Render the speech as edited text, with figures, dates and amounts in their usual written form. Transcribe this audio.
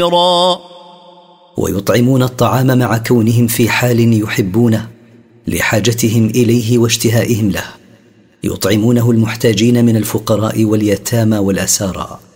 ويطعمون الطعام مع كونهم في حال يحبونه لحاجتهم إليه واشتهائهم له، يطعمونه المحتاجين من الفقراء واليتامى والأسارى.